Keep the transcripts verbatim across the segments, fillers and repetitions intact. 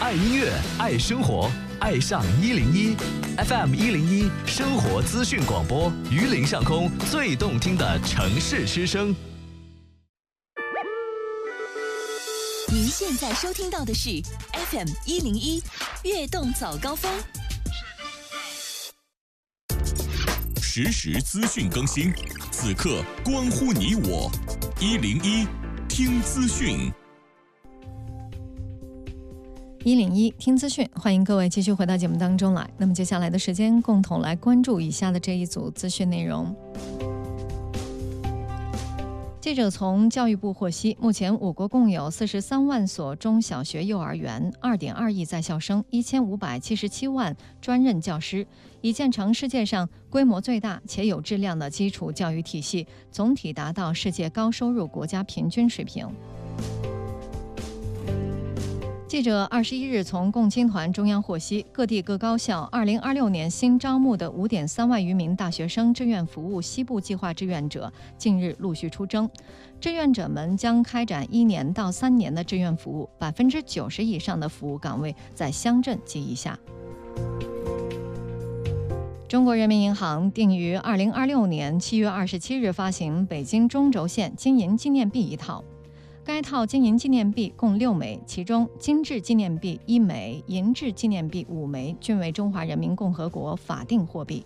爱音乐，爱生活，爱上一零一 F M 一零一生活资讯广播，榆林上空最动听的城市之声。 您现在收听到的是 F M 一零一悦动早高峰， 实时资讯更新，此刻关乎你我。一零一听资讯。 一零一听资讯，欢迎各位继续回到节目当中来。那么接下来的时间，共同来关注以下的这一组资讯内容。记者从教育部获悉，目前我国共有四十三万所中小学、幼儿园，二点二亿在校生，一千五百七十七万专任教师，已建成世界上规模最大且有质量的基础教育体系，总体达到世界高收入国家平均水平。记者二十一日从共青团中央获悉，各地各高校二零二六年新招募的五点三万余名大学生志愿服务西部计划志愿者近日陆续出征。志愿者们将开展一年到三年的志愿服务，百分之九十以上的服务岗位在乡镇及以下。中国人民银行定于二零二六年七月二十七日发行北京中轴线金银纪念币一套。该套金银纪念币共六枚，其中金质纪念币一枚，银质纪念币五枚，均为中华人民共和国法定货币。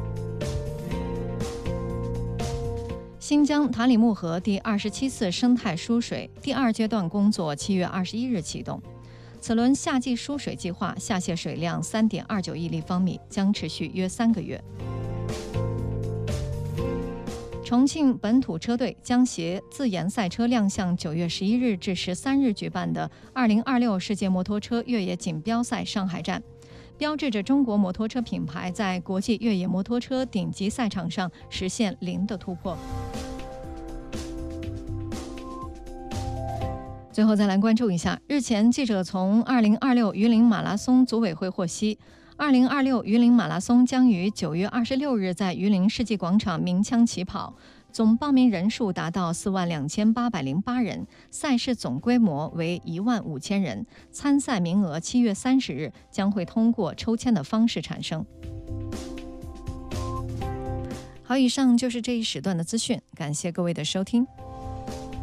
新疆塔里木河第二十七次生态疏水第二阶段工作七月二十一日启动，此轮夏季疏水计划下泄水量三点二九亿立方米，将持续约三个月。重庆本土车队将携自研赛车亮相九月十一日至十三日举办的二零二六世界摩托车越野锦标赛上海站，标志着中国摩托车品牌在国际越野摩托车顶级赛场上实现零的突破。最后再来关注一下，日前记者从二零二六榆林马拉松组委会获悉，二零二六榆林马拉松将于九月二十六日在榆林世纪广场鸣枪起跑，总报名人数达到四万两千八百零八人，赛事总规模为一万五千人，参赛名额七月三十日将会通过抽签的方式产生。好，以上就是这一时段的资讯，感谢各位的收听。